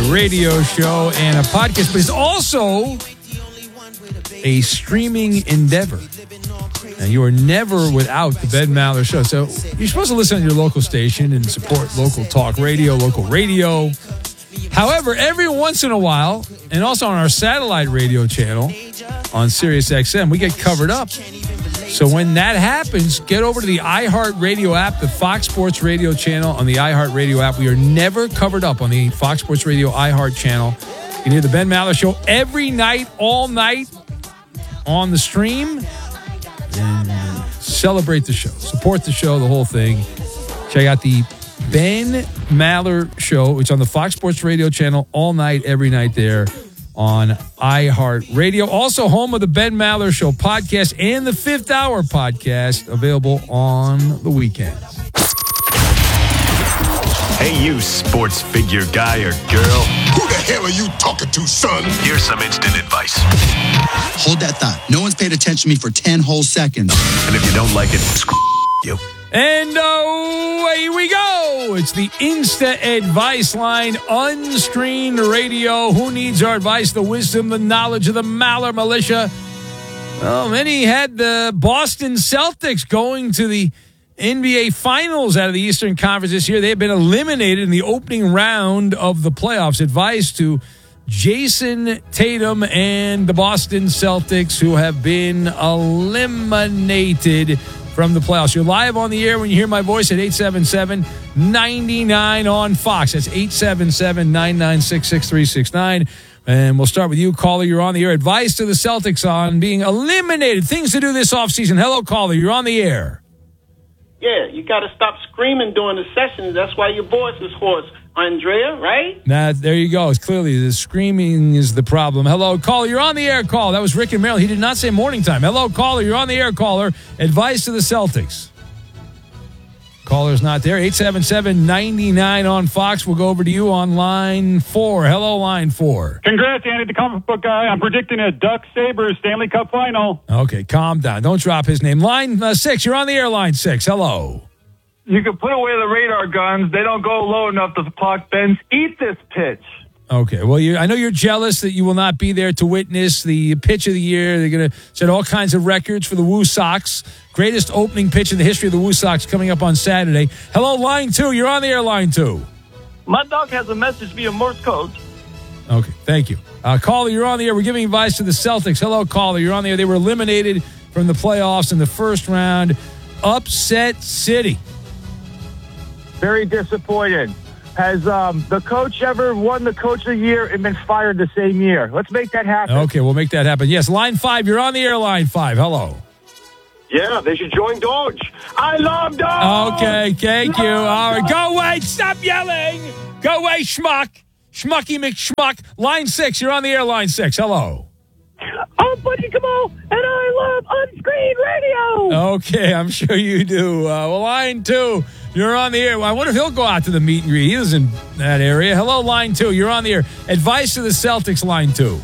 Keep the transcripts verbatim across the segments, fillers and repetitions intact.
radio show and a podcast, but it's also a streaming endeavor. And you are never without the Ben Maller Show. So you're supposed to listen to your local station and support local talk radio, local radio. However, every once in a while, and also on our satellite radio channel on Sirius X M, we get covered up. So when that happens, get over to the iHeartRadio app, the Fox Sports Radio channel on the iHeartRadio app. We are never covered up on the Fox Sports Radio iHeart channel. You can hear the Ben Maller Show every night, all night on the stream. And celebrate the show. Support the show, the whole thing. Check out the Ben Maller Show. It's on the Fox Sports Radio channel all night, every night there on iHeartRadio. Also home of the Ben Maller Show podcast and the Fifth Hour podcast, available on the weekends. Hey, you sports figure guy or girl. Who the hell are you talking to, son? Here's some instant advice. Hold that thought. No one's paid attention to me for ten whole seconds. And if you don't like it, screw you. And away we go. It's the Insta Advice Line, unscreened radio. Who needs our advice, the wisdom, the knowledge of the Maller Militia? Well, many had the Boston Celtics going to the N B A Finals out of the Eastern Conference this year. They have been eliminated in the opening round of the playoffs. Advice to Jason Tatum and the Boston Celtics, who have been eliminated from the playoffs. You're live on the air when you hear my voice at eight seven seven, nine nine on Fox. That's eight seven seven, nine nine six, six three six nine. And we'll start with you, caller. You're on the air. Advice to the Celtics on being eliminated. Things to do this offseason. Hello, caller. You're on the air. Yeah, you got to stop screaming during the sessions. That's why your voice is hoarse, Andrea, right? Nah, there you go. It's clearly the screaming is the problem. Hello, caller. You're on the air, caller. That was Rick in Maryland. He did not say morning time. Hello, caller. You're on the air, caller. Advice to the Celtics. Caller's not there. eight seven seven, nine nine on Fox. We'll go over to you on line four. Hello, line four. Congrats, Andy, the comic book guy. I'm predicting a Ducks Sabres Stanley Cup final. Okay, calm down. Don't drop his name. Line uh, six. You're on the air, line six. Hello. You can put away the radar guns. They don't go low enough to clock Ben's. Eat this pitch. Okay, well, you, I know you're jealous that you will not be there to witness the pitch of the year. They're going to set all kinds of records for the Woo Sox. Greatest opening pitch in the history of the Woo Sox coming up on Saturday. Hello, line two. You're on the air, line two. My dog has a message via Morse code. Okay, thank you. Uh, caller, you're on the air. We're giving advice to the Celtics. Hello, caller. You're on the air. They were eliminated from the playoffs in the first round. Upset City. Very disappointed. Has um, the coach ever won the coach of the year and been fired the same year? Let's make that happen. Okay, we'll make that happen. Yes, line five. You're on the air, line five. Hello. Yeah, they should join Dodge. I love Dodge. Okay, thank you. All right, go away. Stop yelling. Go away, schmuck. Schmucky McSchmuck. Line six. You're on the air, line six. Hello. I'm Buddy Kamal, and I love unscreened radio. Okay, I'm sure you do. Uh, well, line two. You're on the air. Well, I wonder if he'll go out to the meet and greet. He lives in that area. Hello, line two. You're on the air. Advice to the Celtics, line two.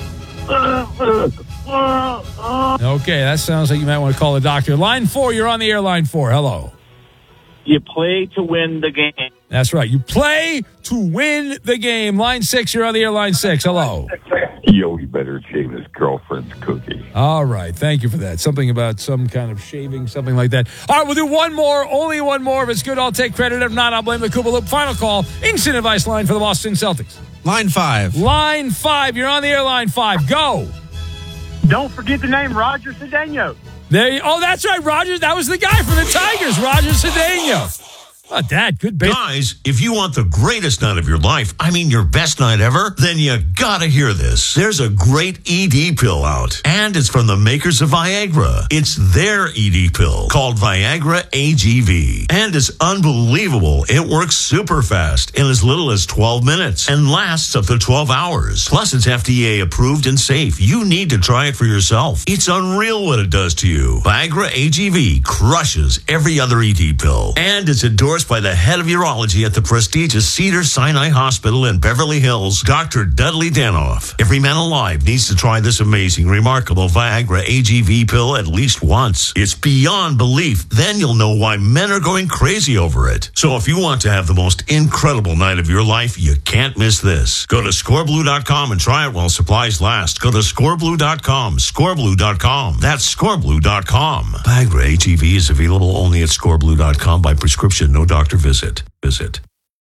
Okay, that sounds like you might want to call the doctor. Line four, you're on the air, line four. Hello. You play to win the game. That's right. You play to win the game. Line six, you're on the air, line six. Hello. Yo, he better shave his girlfriend's cookie. All right. Thank you for that. Something about some kind of shaving, something like that. All right, we'll do one more. Only one more. If it's good, I'll take credit. If not, I'll blame the Koopa Loop. Final call. Instant advice line for the Boston Celtics. Line five. Line five. You're on the air, line five. Go. Don't forget the name Roger Cedeno. There you, oh, that's right, Roger. That was the guy from the Tigers, Roger Cedeno. Oh, Dad, good base. Guys, if you want the greatest night of your life, I mean your best night ever, then you gotta hear this. There's a great E D pill out, and it's from the makers of Viagra. It's their E D pill called Viagra A G V, and it's unbelievable. It works super fast in as little as twelve minutes and lasts up to twelve hours. Plus, it's F D A approved and safe. You need to try it for yourself. It's unreal what it does to you. Viagra A G V crushes every other E D pill, and it's endorsed endorsed by the head of urology at the prestigious Cedars-Sinai Hospital in Beverly Hills, Doctor Dudley Danoff. Every man alive needs to try this amazing, remarkable Viagra A G V pill at least once. It's beyond belief. Then you'll know why men are going crazy over it. So if you want to have the most incredible night of your life, you can't miss this. Go to score blue dot com and try it while supplies last. Go to score blue dot com, score blue dot com. That's score blue dot com. Viagra A G V is available only at score blue dot com by prescription, no doctor visit. Visit.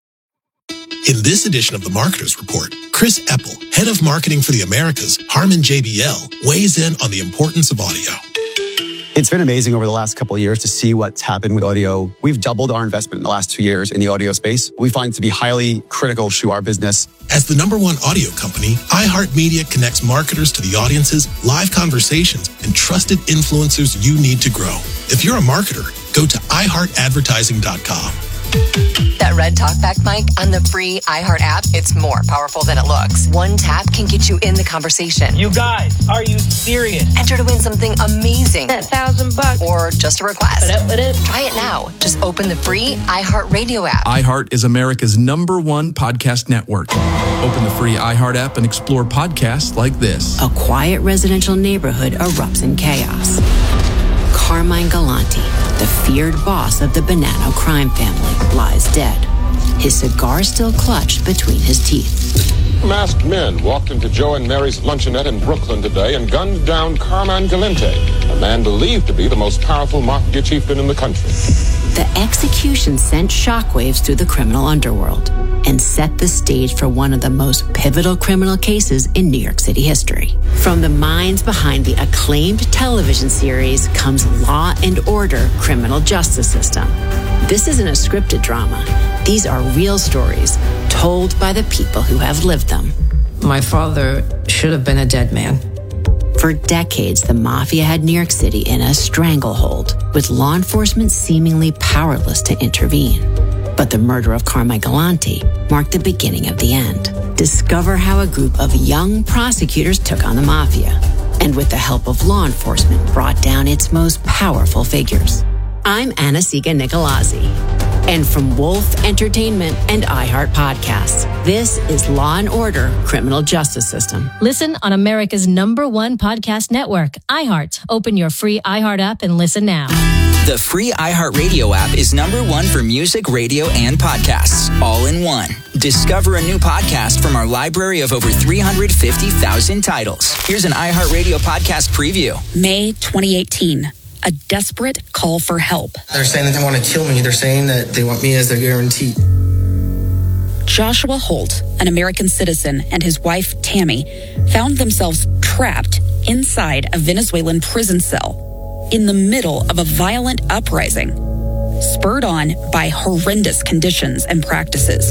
In this edition of the Marketers Report, Chris Eppel, head of marketing for the Americas, Harman J B L, weighs in on the importance of audio. It's been amazing over the last couple of years to see what's happened with audio. We've doubled our investment in the last two years in the audio space. We find it to be highly critical to our business. As the number one audio company, iHeartMedia connects marketers to the audiences, live conversations, and trusted influencers you need to grow. If you're a marketer, go to i heart advertising dot com. That red talkback mic on the free iHeart app, it's more powerful than it looks. One tap can get you in the conversation. You guys, are you serious? Enter to win something amazing. That thousand bucks. Or just a request. What up, what up? Try it now. Just open the free iHeart Radio app. iHeart is America's number one podcast network. Open the free iHeart app and explore podcasts like this. A quiet residential neighborhood erupts in chaos. Carmine Galante, the feared boss of the Bonanno crime family, lies dead, his cigar still clutched between his teeth. Masked men walked into Joe and Mary's luncheonette in Brooklyn today and gunned down Carmine Galante, a man believed to be the most powerful mafia chieftain in the country. The execution sent shockwaves through the criminal underworld and set the stage for one of the most pivotal criminal cases in New York City history. From the minds behind the acclaimed television series comes Law and Order: Criminal Justice System. This isn't a scripted drama. These are real stories told by the people who have lived them. My father should have been a dead man. For decades, the mafia had New York City in a stranglehold, with law enforcement seemingly powerless to intervene. But the murder of Carmine Galante marked the beginning of the end. Discover how a group of young prosecutors took on the mafia, and with the help of law enforcement, brought down its most powerful figures. I'm Anna-Sigga Nicolazzi. And from Wolf Entertainment and iHeart Podcasts, this is Law and Order: Criminal Justice System. Listen on America's number one podcast network, iHeart. Open your free iHeart app and listen now. The free iHeart Radio app is number one for music, radio, and podcasts, all in one. Discover a new podcast from our library of over three hundred fifty thousand titles. Here's an iHeart Radio podcast preview. May twenty eighteen. A desperate call for help. They're saying that they want to kill me. They're saying that they want me as their guarantee. Joshua Holt, an American citizen, and his wife, Tammy, found themselves trapped inside a Venezuelan prison cell in the middle of a violent uprising, spurred on by horrendous conditions and practices.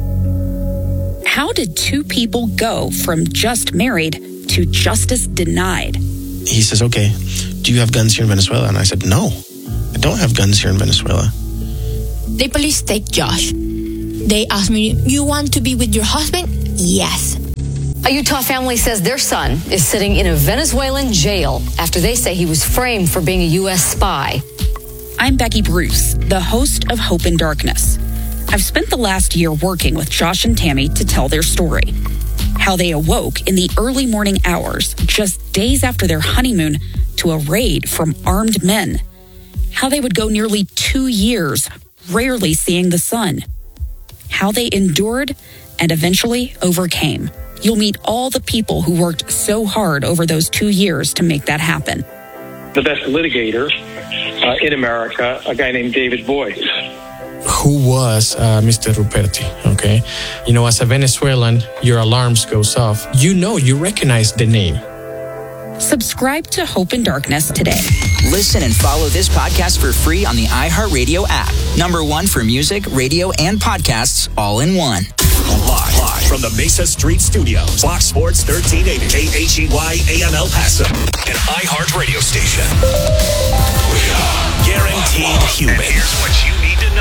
How did two people go from just married to justice denied? He says, okay, do you have guns here in Venezuela? And I said, no, I don't have guns here in Venezuela. The police take Josh. They asked me, you want to be with your husband? Yes. A Utah family says their son is sitting in a Venezuelan jail after they say he was framed for being a U S spy. I'm Becky Bruce, the host of Hope in Darkness. I've spent the last year working with Josh and Tammy to tell their story. How they awoke in the early morning hours, just days after their honeymoon, to a raid from armed men. How they would go nearly two years, rarely seeing the sun. How they endured and eventually overcame. You'll meet all the people who worked so hard over those two years to make that happen. The best litigator uh, in America, a guy named David Boies. Who was uh, Mister Ruperti, okay? You know, as a Venezuelan, your alarms goes off. You know, you recognize the name. Subscribe to Hope in Darkness today. Listen and follow this podcast for free on the iHeartRadio app. Number one for music, radio, and podcasts, all in one. Live, live from the Mesa Street Studios. Fox Sports thirteen eighty, K H E Y A M El Paso, an iHeart radio station. We are guaranteed human. And here's what you need to know.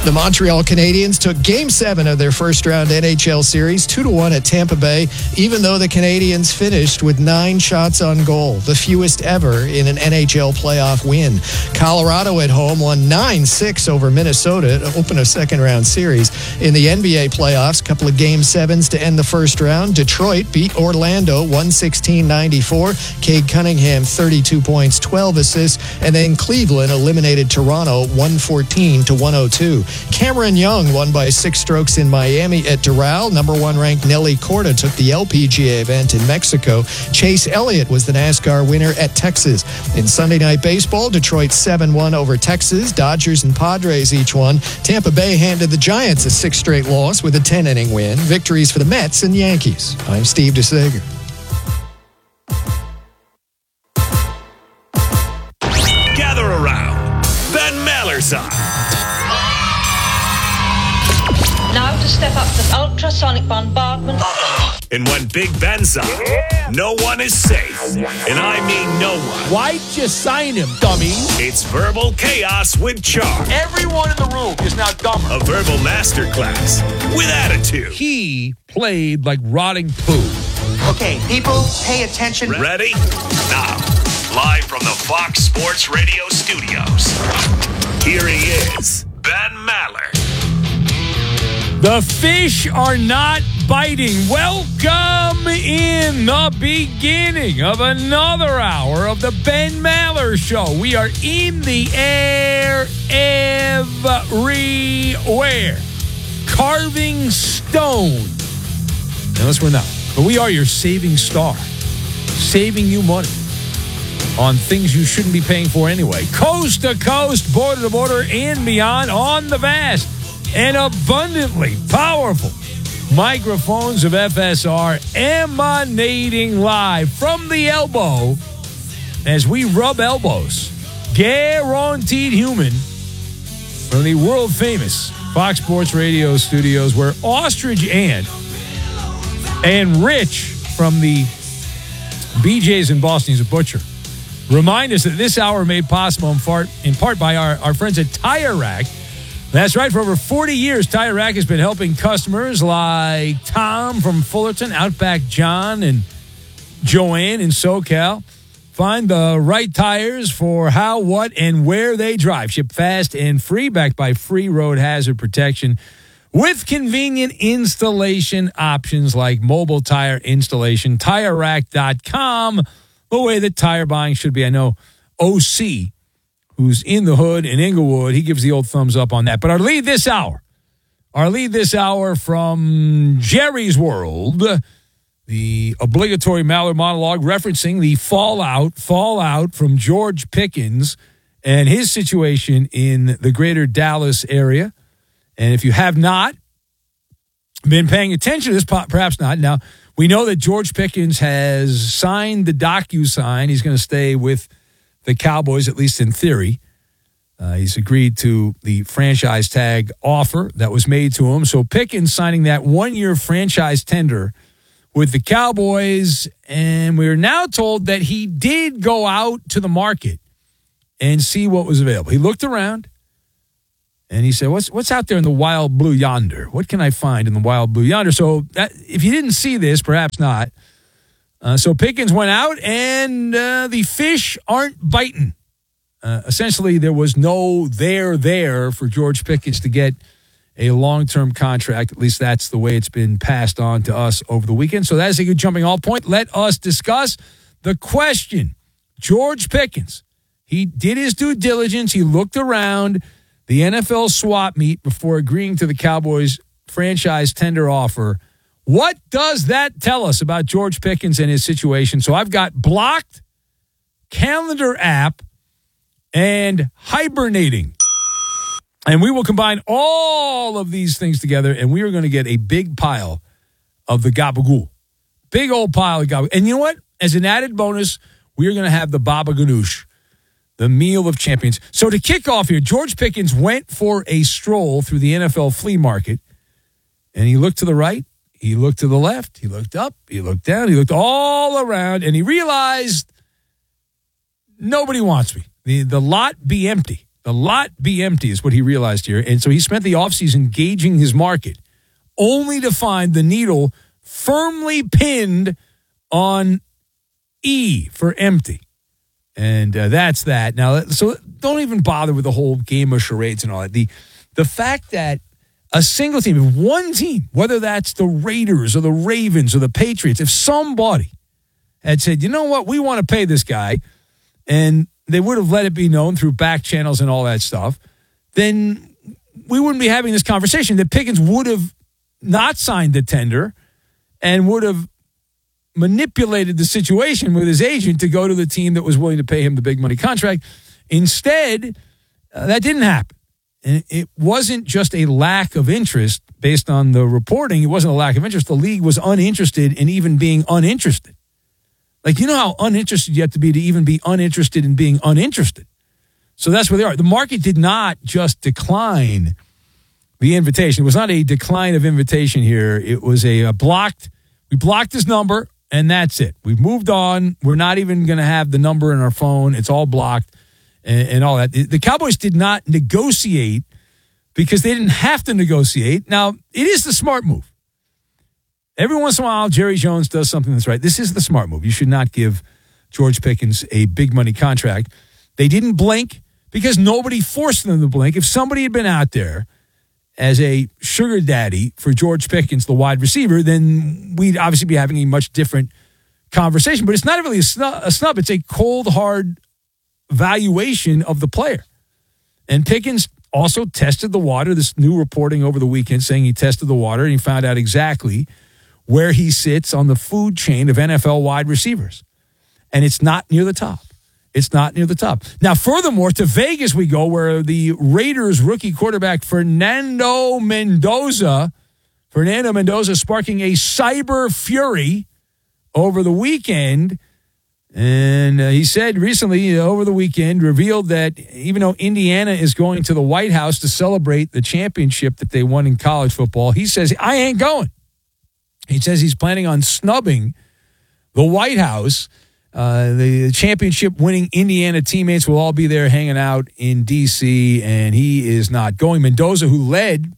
The Montreal Canadiens took Game seven of their first-round N H L series two to one at Tampa Bay, even though the Canadiens finished with nine shots on goal, the fewest ever in an N H L playoff win. Colorado at home won nine six over Minnesota to open a second-round series. In the N B A playoffs, a couple of Game sevens to end the first round. Detroit beat Orlando one sixteen ninety-four. Cade Cunningham, thirty-two points, twelve assists. And then Cleveland eliminated Toronto one fourteen to one oh two. Cameron Young won by six strokes in Miami at Doral. Number one ranked Nelly Corda took the L P G A event in Mexico. Chase Elliott was the NASCAR winner at Texas. In Sunday Night Baseball, Detroit seven one over Texas. Dodgers and Padres each won. Tampa Bay handed the Giants a six straight loss with a ten-inning win. Victories for the Mets and Yankees. I'm Steve DeSager. Gather around. Ben Maller's on. Now to step up the ultrasonic bombardment. And when Big Ben's on, yeah. no one is safe. And I mean no one. Why'd you sign him, dummy? It's Verbal Chaos with Charm. Everyone in the room is now dumber. A verbal masterclass with attitude. He played like rotting poo. Okay, people, pay attention. Ready? Now, live from the Fox Sports Radio studios. Here he is, Ben Maller. The fish are not biting. Welcome in the beginning of another hour of the Ben Maller Show. We are in the air everywhere. Carving stone. Unless we're not. But we are your saving star. Saving you money on things you shouldn't be paying for anyway. Coast to coast, border to border, and beyond on the vast and abundantly powerful microphones of F S R, emanating live from the elbow as we rub elbows. Guaranteed human from the world famous Fox Sports Radio studios, where Ostrich Ant and Rich from the B J's in Boston, he's a butcher, remind us that this hour made possible in part, in part by our, our friends at Tire Rack. That's right. For over forty years, Tire Rack has been helping customers like Tom from Fullerton, Outback John, and Joanne in SoCal find the right tires for how, what, and where they drive. Ship fast and free, backed by free road hazard protection with convenient installation options like mobile tire installation. Tire Rack dot com, the way that tire buying should be. I know O C, who's in the hood in Inglewood, he gives the old thumbs up on that. But our lead this hour, our lead this hour from Jerry's World, the obligatory Maller monologue referencing the fallout, fallout from George Pickens and his situation in the greater Dallas area. And if you have not been paying attention to this, perhaps not. Now, we know that George Pickens has signed the DocuSign. He's going to stay with the Cowboys, at least in theory. Uh, he's agreed to the franchise tag offer that was made to him. So Pickens signing that one-year franchise tender with the Cowboys, and we're now told that he did go out to the market and see what was available. He looked around, and he said, what's what's out there in the wild blue yonder? What can I find in the wild blue yonder? So that, if you didn't see this, perhaps not, Uh, so Pickens went out, and uh, the fish aren't biting. Uh, essentially, there was no there there for George Pickens to get a long-term contract. At least that's the way it's been passed on to us over the weekend. So that is a good jumping off point. Let us discuss the question. George Pickens, he did his due diligence. He looked around the N F L swap meet before agreeing to the Cowboys franchise tender offer. What does that tell us about George Pickens and his situation? So I've got blocked, calendar app, and hibernating. And we will combine all of these things together, and we are going to get a big pile of the gabagool. Big old pile of gabagool. And you know what? As an added bonus, we are going to have the baba ganoush, the meal of champions. So to kick off here, George Pickens went for a stroll through the N F L flea market, and he looked to the right. He looked to the left, he looked up, he looked down, he looked all around, and he realized nobody wants me. The, the lot be empty. The lot be empty is what he realized here. And so he spent the offseason gauging his market, only to find the needle firmly pinned on E for empty. And uh, that's that. Now, so don't even bother with the whole game of charades and all that. The, the fact that a single team, if one team, whether that's the Raiders or the Ravens or the Patriots, if somebody had said, you know what, we want to pay this guy, and they would have let it be known through back channels and all that stuff, then we wouldn't be having this conversation. That Pickens would have not signed the tender and would have manipulated the situation with his agent to go to the team that was willing to pay him the big money contract. Instead, uh, that didn't happen. And it wasn't just a lack of interest based on the reporting. It wasn't a lack of interest. The league was uninterested in even being uninterested. Like, you know how uninterested you have to be to even be uninterested in being uninterested. So that's where they are. The market did not just decline the invitation. It was not a decline of invitation here. It was a, a blocked, we blocked his number, and that's it. We've moved on. We're not even going to have the number in our phone. It's all blocked and, and all that. The Cowboys did not negotiate because they didn't have to negotiate. Now, it is the smart move. Every once in a while, Jerry Jones does something that's right. This is the smart move. You should not give George Pickens a big money contract. They didn't blink because nobody forced them to blink. If somebody had been out there as a sugar daddy for George Pickens, the wide receiver, then we'd obviously be having a much different conversation. But it's not really a snub. A snub. It's a cold, hard valuation of the player. And Pickens also tested the water. This new reporting over the weekend saying he tested the water and he found out exactly where he sits on the food chain of N F L wide receivers. And it's not near the top. It's not near the top. Now, furthermore, to Vegas we go, where the Raiders rookie quarterback Fernando Mendoza, Fernando Mendoza sparking a cyber fury over the weekend. And uh, he said recently, uh, over the weekend, revealed that even though Indiana is going to the White House to celebrate the championship that they won in college football, he says, I ain't going. He says he's planning on snubbing the White House. Uh, the championship-winning Indiana teammates will all be there hanging out in D C, and he is not going. Mendoza, who led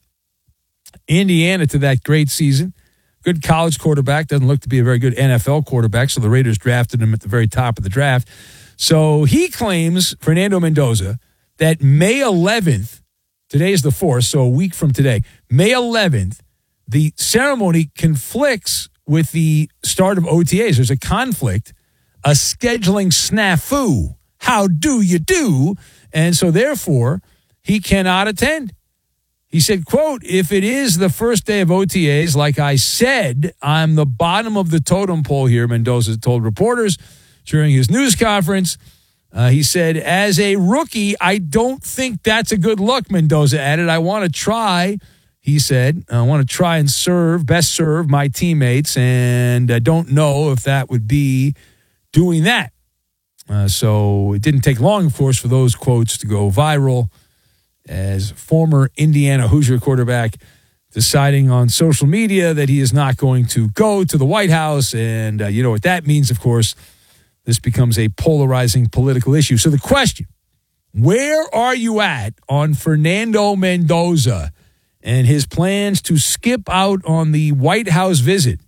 Indiana to that great season, good college quarterback, doesn't look to be a very good N F L quarterback, so the Raiders drafted him at the very top of the draft. So he claims, Fernando Mendoza, that May eleventh, today is the fourth, so a week from today, May eleventh, the ceremony conflicts with the start of O T As. There's a conflict, a scheduling snafu. How do you do? And so, therefore, he cannot attend. He said, quote, if it is the first day of O T As, like I said, I'm the bottom of the totem pole here, Mendoza told reporters during his news conference. Uh, he said, as a rookie, I don't think that's a good look, Mendoza added. I want to try... He said, I want to try and serve, best serve my teammates, and I don't know if that would be doing that. Uh, so it didn't take long, of course, for those quotes to go viral as former Indiana Hoosier quarterback deciding on social media that he is not going to go to the White House. And uh, you know what that means, of course. This becomes a polarizing political issue. So the question, where are you at on Fernando Mendoza and his plans to skip out on the White House visit?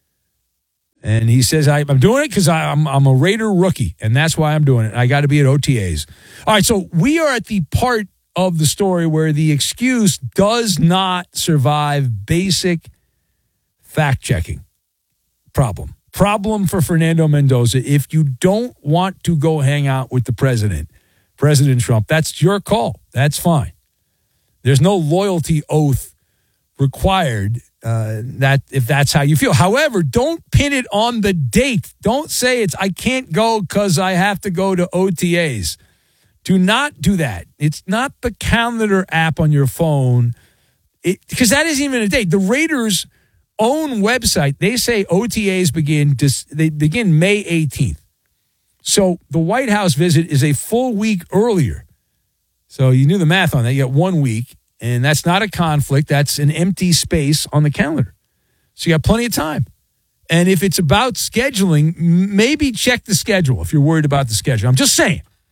And he says, I, I'm doing it because I'm, I'm a Raider rookie, and that's why I'm doing it. I got to be at O T As. All right, so we are at the part of the story where the excuse does not survive basic fact-checking. Problem. Problem for Fernando Mendoza. If you don't want to go hang out with the president, President Trump, that's your call. That's fine. There's no loyalty oath required uh, that if that's how you feel. However, don't pin it on the date. Don't say it's I can't go because I have to go to O T As. Do not do that. It's not the calendar app on your phone because that isn't even a date. The Raiders' own website, they say O T As begin they begin May eighteenth. So the White House visit is a full week earlier. So you knew the math on that. You got one week, and that's not a conflict. That's an empty space on the calendar. So you got plenty of time. And if it's about scheduling, maybe check the schedule if you're worried about the schedule. I'm just saying.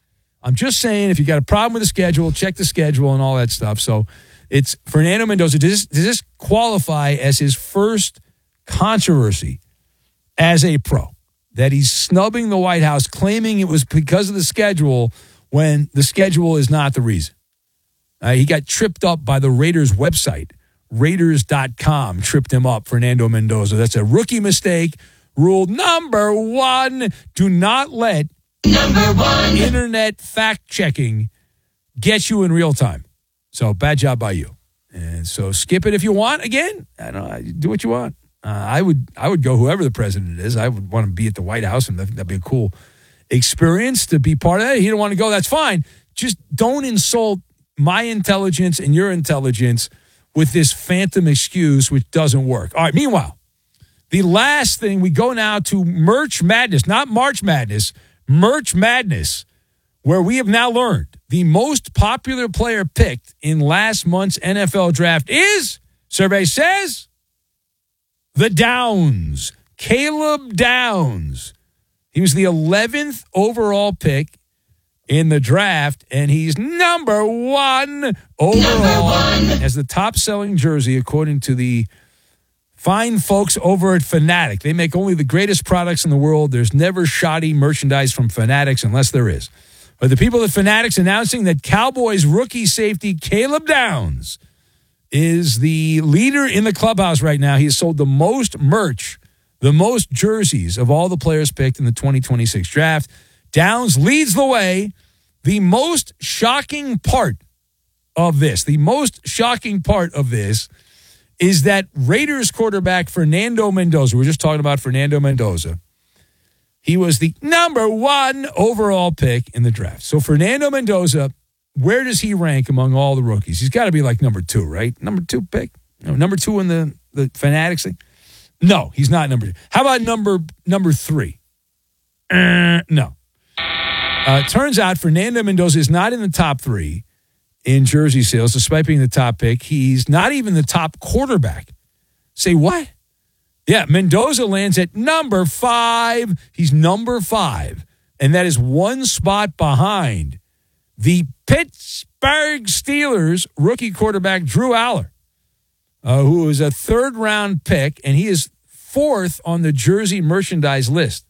I'm just saying, if you got a problem with the schedule, check the schedule and all that stuff. So it's Fernando Mendoza. Does this, does this qualify as his first controversy as a pro? That he's snubbing the White House, claiming it was because of the schedule when the schedule is not the reason. Uh, he got tripped up by the Raiders website. Raiders dot com tripped him up, Fernando Mendoza. That's a rookie mistake. Rule number one, do not let number one internet fact-checking get you in real time. So bad job by you. And so skip it if you want. Again, I don't know, do what you want. Uh, I would I would go whoever the president is. I would want to be at the White House, and I think that'd be a cool experience to be part of that. If you don't want to go, that's fine. Just don't insult my intelligence and your intelligence with this phantom excuse, which doesn't work. All right, meanwhile, the last thing, we go now to Merch Madness, not March Madness, Merch Madness, where we have now learned the most popular player picked in last month's N F L draft is, survey says, the Downs, Caleb Downs. He was the eleventh overall pick in the draft, and he's number one overall number one. As the top-selling jersey, according to the fine folks over at Fanatic. They make only the greatest products in the world. There's never shoddy merchandise from Fanatics unless there is. But the people at Fanatics announcing that Cowboys rookie safety Caleb Downs is the leader in the clubhouse right now. He has sold the most merch, the most jerseys of all the players picked in the twenty twenty-six draft. Downs leads the way. The most shocking part of this, the most shocking part of this is that Raiders quarterback Fernando Mendoza, we're just talking about Fernando Mendoza, he was the number one overall pick in the draft. So Fernando Mendoza, where does he rank among all the rookies? He's got to be like number two, right? Number two pick? No, number two in the, the Fanatics thing? No, he's not number two. How about number number three? Uh, no. Uh, turns out Fernando Mendoza is not in the top three in jersey sales, despite being the top pick. He's not even the top quarterback. Say what? Yeah, Mendoza lands at number five. He's number five. And that is one spot behind the Pittsburgh Steelers rookie quarterback Drew Aller, uh, who is a third-round pick, and he is fourth on the jersey merchandise list.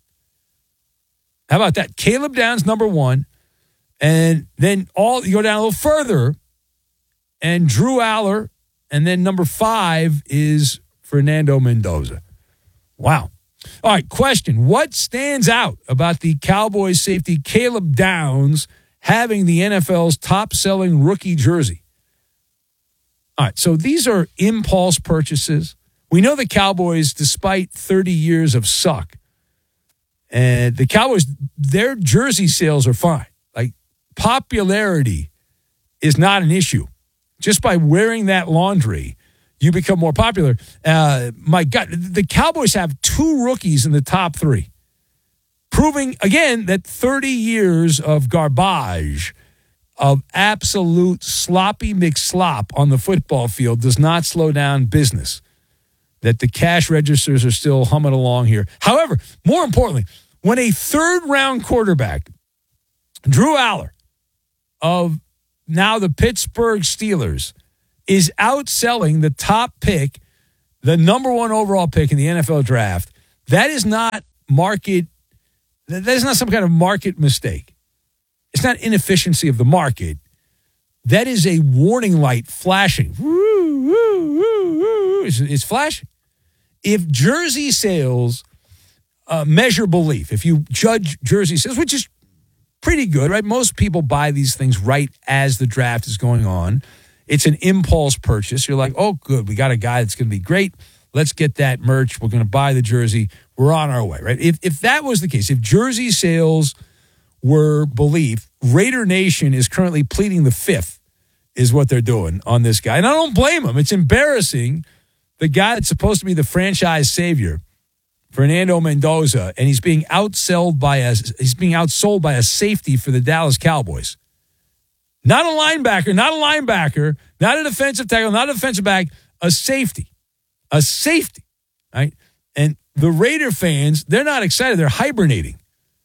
How about that? Caleb Downs, number one. And then all you go down a little further, and Drew Aller, and then number five is Fernando Mendoza. Wow. All right, question. What stands out about the Cowboys safety Caleb Downs having the N F L's top-selling rookie jersey? All right, so these are impulse purchases. We know the Cowboys, despite thirty years of suck, and the Cowboys, their jersey sales are fine. Like, popularity is not an issue. Just by wearing that laundry, you become more popular. Uh, my God, the Cowboys have two rookies in the top three, proving, again, that thirty years of garbage, of absolute sloppy McSlop on the football field does not slow down business, that the cash registers are still humming along here. However, more importantly, when a third-round quarterback, Drew Aller, of now the Pittsburgh Steelers, is outselling the top pick, the number one overall pick in the N F L draft, that is not market, that is not some kind of market mistake. It's not inefficiency of the market. That is a warning light flashing. Woo, woo, woo, woo. It's, it's flashing. If jersey sales uh, measure belief, if you judge jersey sales, which is pretty good, right? Most people buy these things right as the draft is going on. It's an impulse purchase. You're like, oh, good, we got a guy that's going to be great. Let's get that merch. We're going to buy the jersey. We're on our way, right? If if that was the case, if jersey sales were belief, Raider Nation is currently pleading the fifth, is what they're doing on this guy. And I don't blame them. It's embarrassing. The guy that's supposed to be the franchise savior, Fernando Mendoza, and he's being outsold by a he's being outsold by a safety for the Dallas Cowboys. Not a linebacker, not a linebacker, not a defensive tackle, not a defensive back, a safety. A safety, right? And the Raider fans, they're not excited. They're hibernating.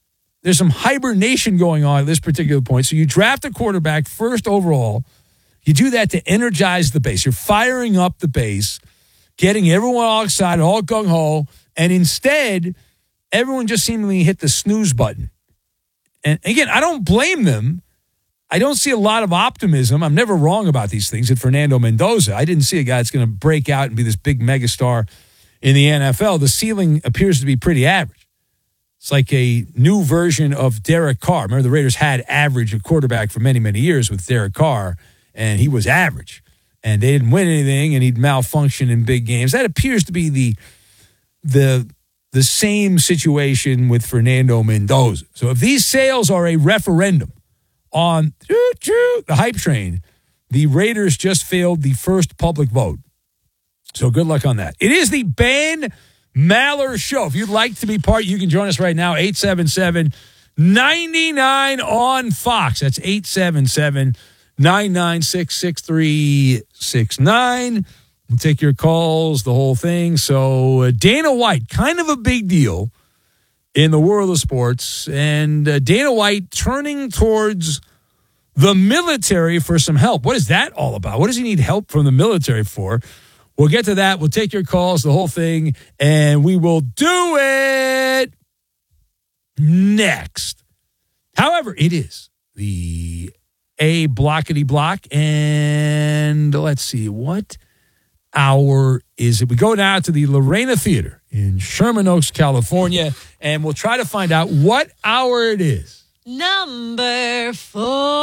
there's some hibernation going on at this particular point. So you draft a quarterback first overall. You do that to energize the base. You're firing up the base, getting everyone all excited, all gung-ho, and instead, everyone just seemingly hit the snooze button. And again, I don't blame them. I don't see a lot of optimism. I'm never wrong about these things. At Fernando Mendoza, I didn't see a guy that's going to break out and be this big megastar in the N F L. The ceiling appears to be pretty average. It's like a new version of Derek Carr. Remember, the Raiders had average a quarterback for many, many years with Derek Carr, and he was average. And they didn't win anything, and he'd malfunction in big games. That appears to be the the the same situation with Fernando Mendoza. So if these sales are a referendum on the hype train, the Raiders just failed the first public vote. So good luck on that. It is the Ben Maller Show. If you'd like to be part, you can join us right now, eight seven seven, nine nine on Fox. That's eight seven seven, nine nine six, six three six nine. We'll take your calls, the whole thing. So uh, Dana White, kind of a big deal in the world of sports. And uh, Dana White turning towards the military for some help. What is that all about? What does he need help from the military for? We'll get to that. We'll take your calls, the whole thing, and we will do it next. However, it is the A blockety block, and let's see, what hour is it? We go now to the Lorena Theater in Sherman Oaks, California, and we'll try to find out what hour it is. Number four.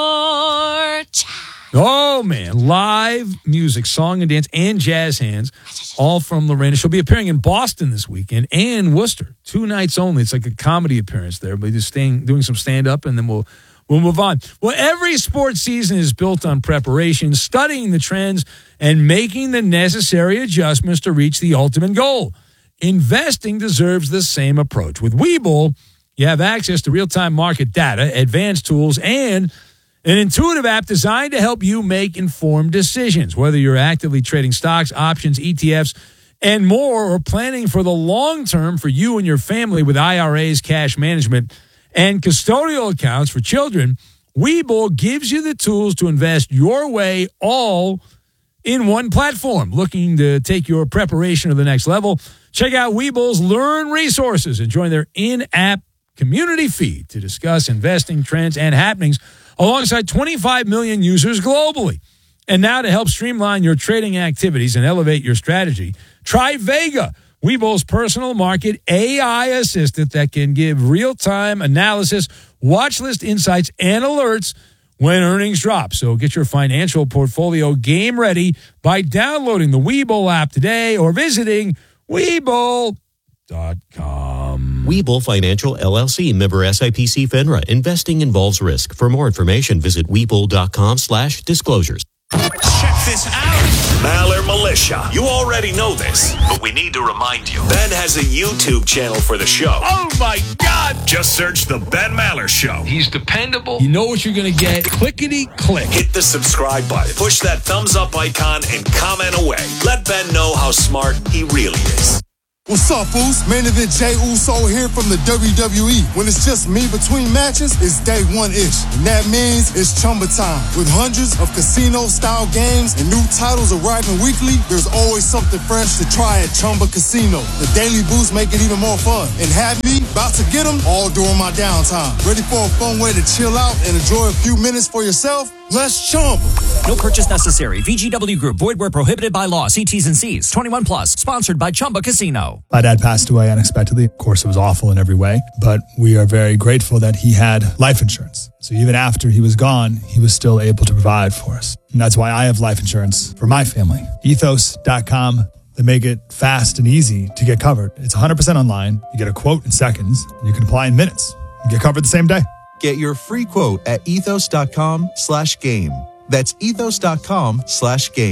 Oh, man. Live music, song and dance, and jazz hands, all from Lorena. She'll be appearing in Boston this weekend and Worcester. Two nights only. It's like a comedy appearance there. But just staying, doing some stand-up, and then we'll we'll move on. Well, every sports season is built on preparation, studying the trends, and making the necessary adjustments to reach the ultimate goal. Investing deserves the same approach. With Webull, you have access to real-time market data, advanced tools, and an intuitive app designed to help you make informed decisions. Whether you're actively trading stocks, options, E T Fs, and more, or planning for the long term for you and your family with I R As, cash management, and custodial accounts for children, Webull gives you the tools to invest your way all in one platform. Looking to take your preparation to the next level? Check out Webull's Learn resources and join their in-app community feed to discuss investing trends and happenings alongside twenty-five million users globally. And now to help streamline your trading activities and elevate your strategy, try Vega, Webull's personal market A I assistant that can give real-time analysis, watch list insights, and alerts when earnings drop. So get your financial portfolio game ready by downloading the Webull app today or visiting Webull dot com. Webull Financial, L L C, member S I P C FINRA. Investing involves risk. For more information, visit Webull.com slash disclosures. Check this out. Maller Militia. You already know this, but we need to remind you. Ben has a YouTube channel for the show. Oh, my God. Just search The Ben Maller Show. He's dependable. You know what you're going to get. Clickety-click. Hit the subscribe button. Push that thumbs up icon and comment away. Let Ben know how smart he really is. What's up, fools? Main event Jey Uso here from the W W E. When it's just me between matches, it's day one-ish. And that means it's Chumba time. With hundreds of casino-style games and new titles arriving weekly, there's always something fresh to try at Chumba Casino. The daily boosts make it even more fun. And have me about to get them all during my downtime. Ready for a fun way to chill out and enjoy a few minutes for yourself? Let's Chumba. No purchase necessary. V G W Group. Void where prohibited by law. See T's and C's. twenty-one plus. Sponsored by Chumba Casino. My dad passed away unexpectedly. Of course, it was awful in every way, but we are very grateful that he had life insurance. So even after he was gone, he was still able to provide for us. And that's why I have life insurance for my family. Ethos dot com. They make it fast and easy to get covered. It's one hundred percent online. You get a quote in seconds, and you can apply in minutes. You get covered the same day. Get your free quote at ethos.com slash game. That's ethos.com slash game.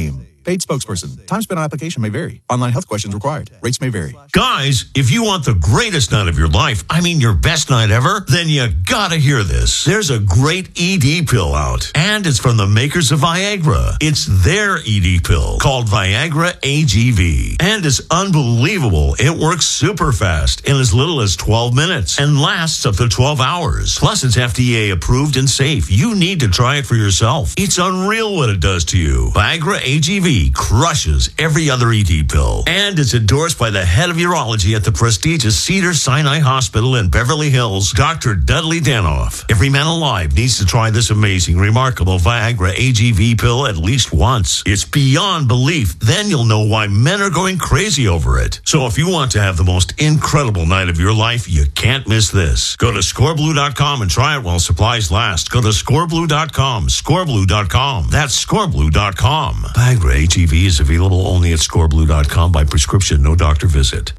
Paid spokesperson. Time spent on application may vary. Online health questions required. Rates may vary. Guys, if you want the greatest night of your life, I mean your best night ever, then you gotta hear this. There's a great E D pill out, and it's from the makers of Viagra. It's their E D pill called Viagra A G V, and it's unbelievable. It works super fast in as little as twelve minutes and lasts up to twelve hours. Plus, it's F D A approved and safe. You need to try it for yourself. It's unreal what it does to you. Viagra A G V crushes every other E D pill, and it's endorsed by the head of urology at the prestigious Cedars-Sinai Hospital in Beverly Hills, Doctor Dudley Danoff. Every man alive needs to try this amazing, remarkable Viagra A G V pill at least once. It's beyond belief. Then you'll know why men are going crazy over it. So if you want to have the most incredible night of your life, you can't miss this. Go to score blue dot com and try it while supplies last. Go to score blue dot com, score blue dot com. That's score blue dot com. Viagra A G V is available only at score blue dot com by prescription, no doctor visit.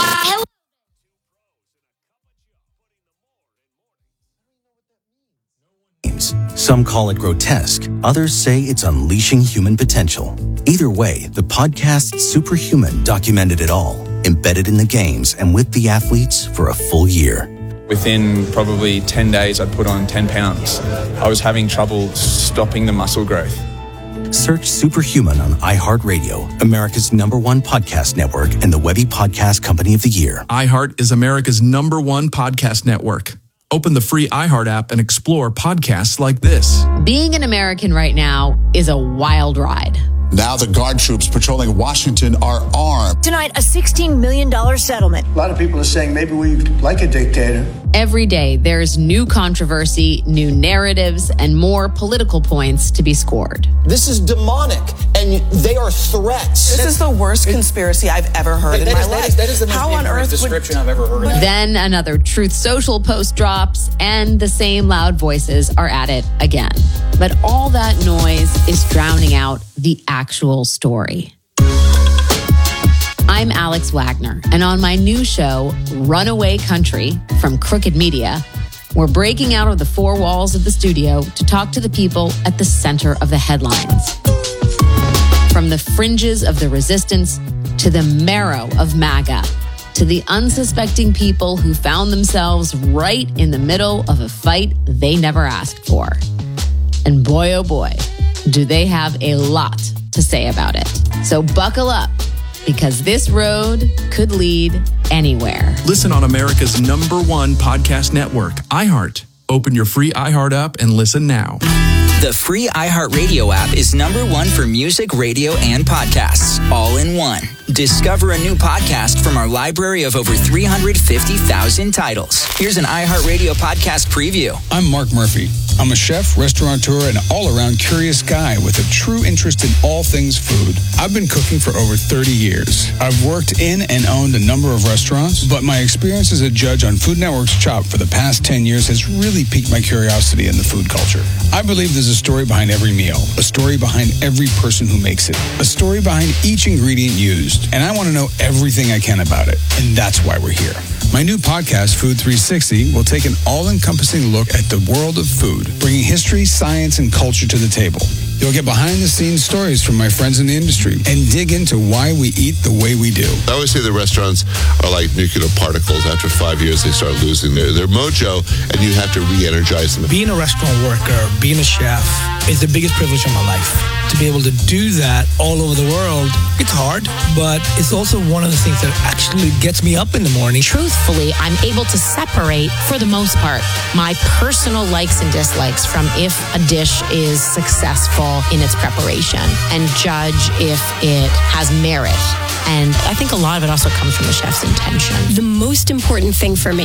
Some call it grotesque. Others say it's unleashing human potential. Either way, the podcast Superhuman documented it all, embedded in the games and with the athletes for a full year. Within probably ten days, I'd put on ten pounds. I was having trouble stopping the muscle growth. Search Superhuman on iHeartRadio, America's number one podcast network and the Webby Podcast Company of the Year. iHeart is America's number one podcast network. Open the free iHeart app and explore podcasts like this. Being an American right now is a wild ride. Now the guard troops patrolling Washington are armed. Tonight, a sixteen million dollars settlement. A lot of people are saying maybe we like a dictator. Every day, there's new controversy, new narratives, and more political points to be scored. This is demonic, and they are threats. This is the worst conspiracy I've ever heard that in my is, life. That is, that is the most How on earth description would... I've ever heard. Then another Truth Social post drops, and the same loud voices are at it again. But all that noise is drowning out the actual story. I'm Alex Wagner, and on my new show, Runaway Country from Crooked Media, we're breaking out of the four walls of the studio to talk to the people at the center of the headlines. From the fringes of the resistance to the marrow of MAGA, to the unsuspecting people who found themselves right in the middle of a fight they never asked for. And boy, oh boy, do they have a lot to say about it. So buckle up, because this road could lead anywhere. Listen on America's number one podcast network, iHeart. Open your free iHeart app and listen now. The free iHeartRadio app is number one for music, radio, and podcasts, all in one. Discover a new podcast from our library of over three hundred fifty thousand titles. Here's an iHeartRadio podcast preview. I'm Mark Murphy. I'm a chef, restaurateur, and all-around curious guy with a true interest in all things food. I've been cooking for over thirty years. I've worked in and owned a number of restaurants, but my experience as a judge on Food Network's Chopped for the past ten years has really piqued my curiosity in the food culture. I believe there's a story behind every meal, a story behind every person who makes it, a story behind each ingredient used, and I want to know everything I can about it, and that's why we're here. My new podcast, Food three sixty, will take an all-encompassing look at the world of food, bringing history, science, and culture to the table. You'll get behind-the-scenes stories from my friends in the industry and dig into why we eat the way we do. I always say the restaurants are like nuclear particles. After five years, they start losing their, their mojo, and you have to re-energize them. Being a restaurant worker, being a chef, is the biggest privilege of my life. To be able to do that all over the world, it's hard, but it's also one of the things that actually gets me up in the morning. Truthfully, I'm able to separate, for the most part, my personal likes and dislikes from if a dish is successful in its preparation and judge if it has merit. And I think a lot of it also comes from the chef's intention. The most important thing for me